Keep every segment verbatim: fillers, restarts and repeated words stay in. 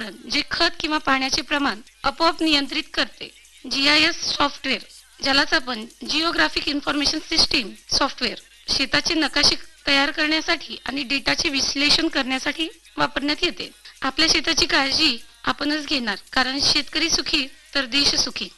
उपकरण जे खत किंवा पाण्याचे प्रमाण आपोआप नियंत्रित करते. जी आय एस सॉफ्टवेअर, ज्यालाच आपण जिओग्राफिक इन्फॉर्मेशन सिस्टीम सॉफ्टवेअर, शेताचे नकाशे तयार करण्यासाठी आणि डेटाचे विश्लेषण करण्यासाठी वापरण्यात येते. आपल्या शेताची काळजी आपणच घेणार, कारण शेतकरी सुखी तर देश सुखी.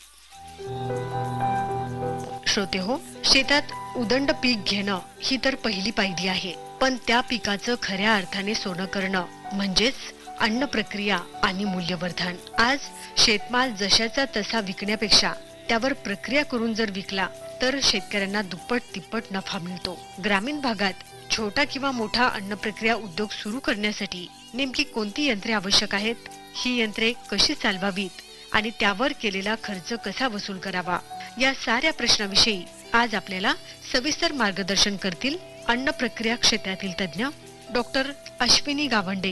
श्रोते हो, शेतात उदंड पीक घेणं ही तर पहिली पायरी आहे, पण त्या पिकाचं खऱ्या अर्थाने सोनं करणं म्हणजेच अन्न प्रक्रिया आणि मूल्यवर्धन. आज शेतमाल जशाचा तसा विकण्यापेक्षा त्यावर प्रक्रिया करून जर विकला तर शेतकऱ्यांना दुप्पट तिप्पट नफा मिळतो. ग्रामीण भागात छोटा किंवा मोठा अन्न प्रक्रिया उद्योग सुरू करण्यासाठी नेमकी कोणती यंत्रे आवश्यक आहेत, ही यंत्रे कशी चालवावीत आणि त्यावर केलेला खर्च कसा वसूल करावा, या साऱ्या प्रश्नाविषयी आज आपल्याला सविस्तर मार्गदर्शन करतील अन्न प्रक्रिया क्षेत्रातील तज्ञ डॉक्टर अश्विनी गावंडे.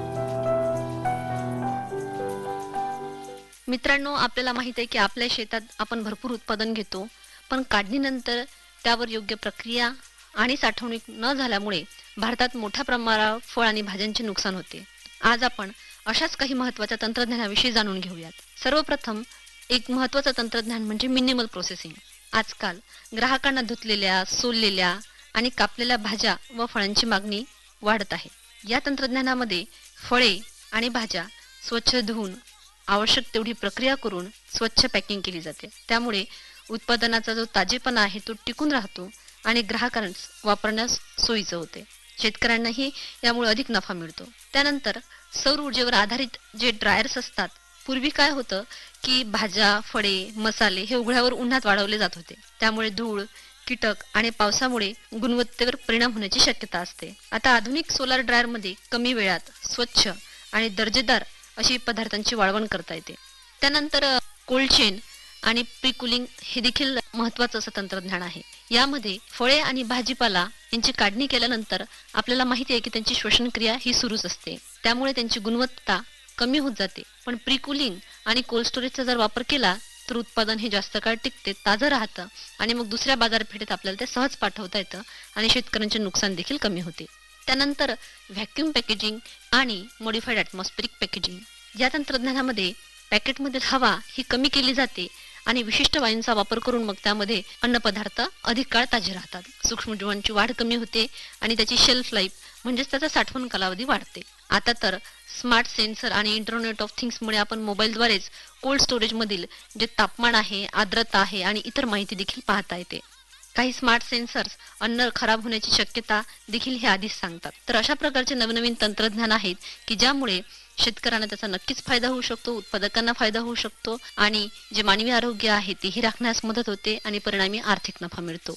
मित्रांनो, आपल्याला माहित आहे की आपल्या शेतात आपण भरपूर उत्पादन घेतो, पण काढणीनंतर त्यावर योग्य प्रक्रिया आणि साठवणूक न झाल्यामुळे भारतात मोठ्या प्रमाणावर फळ आणि भाज्यांचे नुकसान होते. आज आपण अशाच काही महत्त्वाच्या तंत्रज्ञानाविषयी जाणून घेऊयात. सर्वप्रथम एक महत्त्वाचं तंत्रज्ञान म्हणजे मिनिमल प्रोसेसिंग. आजकाल ग्राहकांना धुतलेल्या, सोललेल्या आणि कापलेल्या भाज्या व फळांची मागणी वाढत आहे. या तंत्रज्ञानामध्ये फळे आणि भाज्या स्वच्छ धुवून आवश्यक तेवढी प्रक्रिया करून स्वच्छ पॅकिंग केली जाते. त्यामुळे उत्पादनाचा जो ताजेपणा आहे तो टिकून राहतो आणि ग्राहकांस वापरण्यास सोयीचं होते. शेतकऱ्यांनाही यामुळे अधिक नफा मिळतो. त्यानंतर सौर ऊर्जेवर आधारित जे ड्रायर्स असतात, पूर्वी काय होतं की भाज्या, फळे, मसाले हे उघड्यावर उन्हात वाळवले जात होते. त्यामुळे धूळ, कीटक आणि पावसामुळे गुणवत्तेवर परिणाम होण्याची शक्यता असते. आता आधुनिक सोलार ड्रायरमध्ये कमी वेळात स्वच्छ आणि दर्जेदार अशी पदार्थांची वाळवण करता येते. त्यानंतर कोल्ड चेन आणि प्री कुलिंग हे देखील महत्त्वाचं असं तंत्रज्ञान आहे. यामध्ये फळे आणि भाजीपाला यांची काढणी केल्यानंतर आपल्याला माहिती आहे की त्यांची श्वसन क्रिया ही सुरूच असते. त्यामुळे त्यांची गुणवत्ता कमी होत जाते. पण प्री कुलिंग आणि कोल्ड स्टोरेजचा जर वापर केला तर उत्पादन हे जास्त काळ टिकते, ताजं राहतं आणि मग दुसऱ्या बाजारपेठेत आपल्याला ते सहज पाठवता येतं आणि शेतकऱ्यांचे नुकसान देखील कमी होते. त्यानंतर व्हॅक्यूम पॅकेजिंग आणि मॉडिफाईड ॲटमॉस्फेरिक पॅकेजिंग या तंत्रज्ञानामध्ये पॅकेटमधील हवा ही कमी केली जाते आणि विशिष्ट वायूंचा वापर करून मग त्यामध्ये अन्नपदार्थ अधिक काळ ताजे राहतात. सूक्ष्मजीवांची वाढ कमी होते आणि त्याची शेल्फ लाईफ म्हणजेच त्याचा साठवण कालावधी वाढते. आता तर स्मार्ट सेन्सर आणि इंटरनेट ऑफ थिंग्समुळे आपण मोबाईलद्वारेच कोल्ड स्टोरेजमधील जे तापमान आहे, आर्द्रता आहे आणि इतर माहिती देखील पाहता येते. काही स्मार्ट सेन्सर्स अन्न खराब होण्याची शक्यता देखील हे आधीच सांगतात. तर अशा प्रकारचे नवनवीन तंत्रज्ञान आहेत की ज्यामुळे शेतकऱ्यांना त्याचा नक्कीच फायदा होऊ शकतो, उत्पादकांना फायदा होऊ शकतो आणि जे मानवी आरोग्य आहे तेही राखण्यास मदत होते आणि परिणामी आर्थिक नफा मिळतो.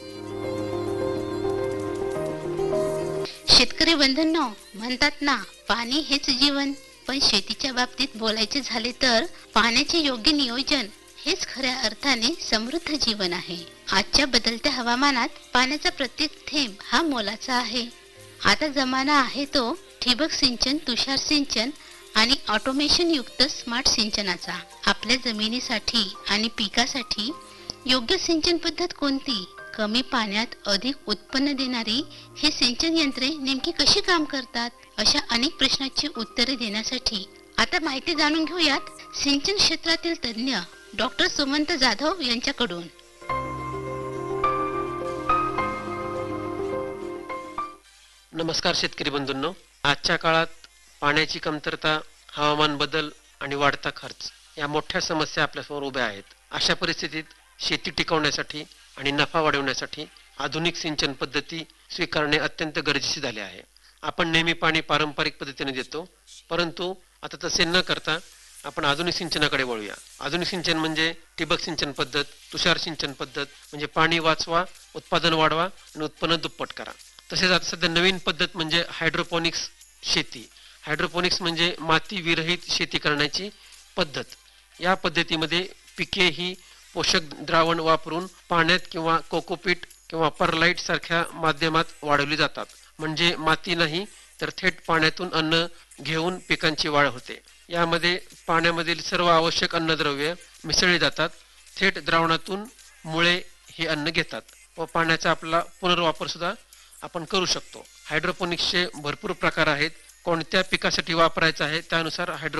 शेतकरी बंधूंनो, म्हणतात ना, पाणी हेच जीवन. पण शेतीच्या बाबतीत बोलायचे झाले तर पाण्याचे योग्य नियोजन हेच खऱ्या अर्थाने समृद्ध जीवन आहे. आजच्या बदलत्या हवामानात पाण्याचा प्रत्येक थेंब हा मोलाचा आहे. आता जमाना आहे तो ठिबक सिंचन, तुषार सिंचन आणि ऑटोमेशन युक्त स्मार्ट सिंचनाचा. आपल्या जमिनीसाठी आणि पिकासाठी योग्य सिंचन पद्धत कोणती, कमी पाण्यात अधिक उत्पन्न देणारी हे सिंचन यंत्रे नेमकी कशी काम करतात, अशा अनेक प्रश्नांची उत्तरे देण्यासाठी आता माहिती जाणून घेऊयात सिंचन क्षेत्रातील तज्ञ डॉक्टर सुमंत जाधव यांच्याकडून. नमस्कार शेतकरी बंधूंनो. आजच्या काळात पाण्याची कमतरता, हवामान बदल आणि वाढता खर्च या मोठ्या समस्या आपल्यासमोर उभ्या आहेत. अशा परिस्थितीत शेती टिकवण्यासाठी आणि नफा वाढवण्यासाठी आधुनिक सिंचन पद्धती स्वीकारणे अत्यंत गरजेचे झाले आहे. आपण नेहमी पाणी पारंपरिक पद्धतीने देतो, परंतु आता तसे न करता आपण आधुनिक सिंचनाकडे वळूया. आधुनिक सिंचन म्हणजे ठिबक सिंचन पद्धत, तुषार सिंचन पद्धत म्हणजे पाणी वाचवा, उत्पादन वाढवा आणि उत्पन्न दुप्पट करा. तसेच आता सध्या नवीन पद्धत म्हणजे हायड्रोपोनिक्स शेती. हायड्रोपोनिक्स म्हणजे माती विरहित शेती करण्याची पद्धत. या पद्धतीमध्ये पिके ही पोषक द्रावण वापरून पाण्यात किंवा कोकोपीट किंवा परलाईट सारख्या माध्यमात वाढवली जातात. म्हणजे माती नाही तर थेट पाण्यातून अन्न घेऊन पिकांची वाढ होते. यामध्ये पाण्यामधील सर्व आवश्यक अन्नद्रव्ये मिसळली जातात. थेट द्रावणातून मुळे हे अन्न घेतात व पाण्याचा आपला पुनर्वापर सुद्धा आपण करू शकतो. हायड्रोपोनिक्सचे भरपूर प्रकार आहेत. कोणत्या पिकासाठी वापरायचं आहे त्यानुसार हायड्रो